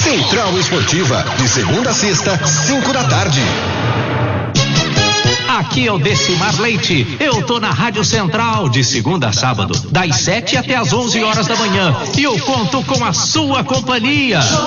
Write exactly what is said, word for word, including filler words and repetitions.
Central Esportiva, de segunda a sexta, cinco da tarde. Aqui é o Decimar Leite. Eu tô na Rádio Central de segunda a sábado, das sete até as onze horas da manhã. E eu conto com a sua companhia.